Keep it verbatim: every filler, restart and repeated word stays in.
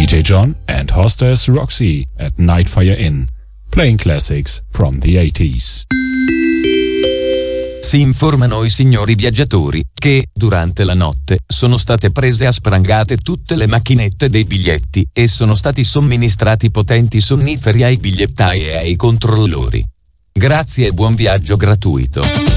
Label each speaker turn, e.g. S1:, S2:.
S1: D J John and hostess Roxy at Nightfire Inn, playing classics from the eighties.
S2: Si informano i signori viaggiatori che, durante la notte, sono state prese a sprangate tutte le macchinette dei biglietti e sono stati somministrati potenti sonniferi ai bigliettai e ai controllori. Grazie e buon viaggio gratuito.